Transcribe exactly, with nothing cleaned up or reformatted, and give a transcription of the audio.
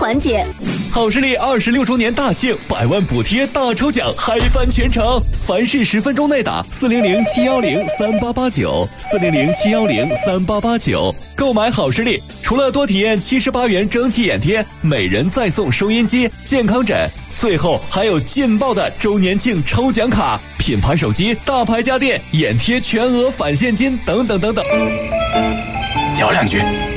环节。 好视力二十六周年大庆，百万补贴大抽奖，嗨翻全城！凡是十分钟内打四零零七幺零三八八九四零零七幺零三八八九，购买好视力，除了多体验七十八元蒸汽眼贴，每人再送收音机、健康枕，最后还有劲爆的周年庆抽奖卡、品牌手机、大牌家电、眼贴全额返现金等等等等。 聊两句。